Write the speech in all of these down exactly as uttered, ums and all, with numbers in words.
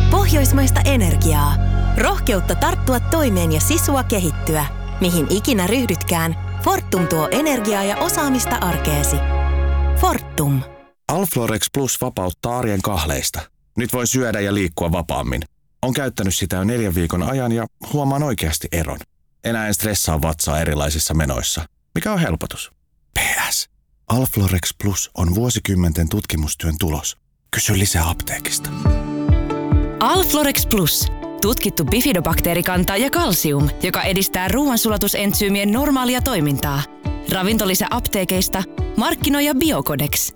Pohjoismaista energiaa. Rohkeutta tarttua toimeen ja sisua kehittyä. Mihin ikinä ryhdytkään, Fortum tuo energiaa ja osaamista arkeesi. Fortum. Alflorex Plus vapauttaa arjen kahleista. Nyt voi syödä ja liikkua vapaammin. On käyttänyt sitä jo neljän viikon ajan ja huomaan oikeasti eron. Enää en stressaa vatsaa erilaisissa menoissa. Mikä on helpotus? P S. Alflorex Plus on vuosikymmenten tutkimustyön tulos. Kysy lisää apteekista. Alflorex Plus. Tutkittu bifidobakteerikanta ja kalsium, joka edistää ruoansulatusentsyymien normaalia toimintaa. Ravintolisä apteekeista. Markkinoija Biocodex.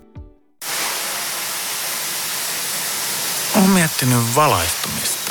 Olen miettinyt valaistumista.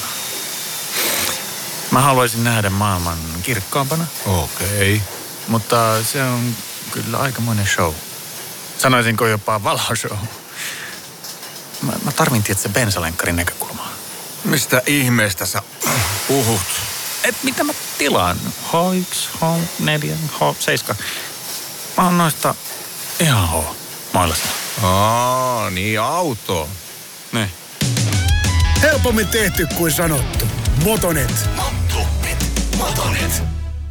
Mä haluaisin nähdä maailman kirkkaampana. Okei. Okay. Mutta se on kyllä aikamoinen show. Sanoisinko jopa valoshow. Mä, mä tarvin tietysti bensalenkkarin näkökulmaa. Mistä ihmeestä sä puhut? Et mitä mä tilaan? H yksi, H neljä, H seitsemän. Mä oon noista ihan H. Mailassa. Aa, niin auto. Ne. Helpommin tehty kuin sanottu. Motonet. Motonet. Motonet.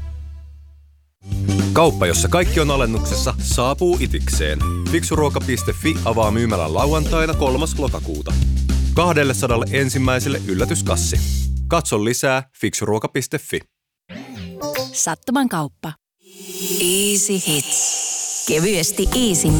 Kauppa, jossa kaikki on alennuksessa, saapuu itikseen. Fiksuruoka piste fi avaa myymälän lauantaina kolmas lokakuuta. kaksisataa ensimmäiselle yllätyskassi. Katso lisää fiksuruoka piste fi. Sattuman kauppa. Easy Hits. Kevyesti Easyn